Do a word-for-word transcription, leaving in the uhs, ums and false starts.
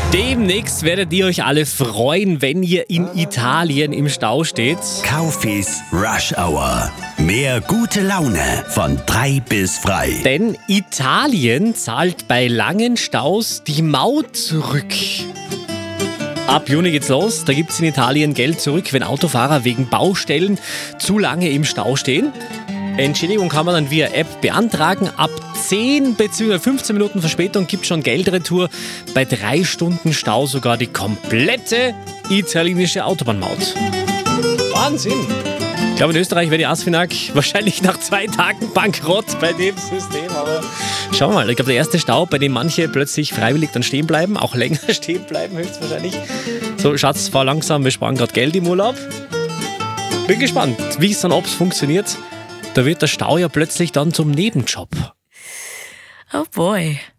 Demnächst werdet ihr euch alle freuen, wenn ihr in Italien im Stau steht. Kaufis Rush Hour. Mehr gute Laune von drei bis frei. Denn Italien zahlt bei langen Staus die Maut zurück. Ab Juni geht's los. Da gibt's in Italien Geld zurück, wenn Autofahrer wegen Baustellen zu lange im Stau stehen. Entschädigung kann man dann via App beantragen. Ab zehn bzw. fünfzehn Minuten Verspätung gibt schon Geldretour. Bei drei Stunden Stau sogar die komplette italienische Autobahnmaut. Wahnsinn! Ich glaube, in Österreich wäre die ASFINAG wahrscheinlich nach zwei Tagen bankrott bei dem System. Aber schauen wir mal, ich glaube, der erste Stau, bei dem manche plötzlich freiwillig dann stehen bleiben, auch länger stehen bleiben höchstwahrscheinlich. So, Schatz, fahr langsam, wir sparen gerade Geld im Urlaub. Bin gespannt, wie es dann, ob es funktioniert. Da wird der Stau ja plötzlich dann zum Nebenjob. Oh boy.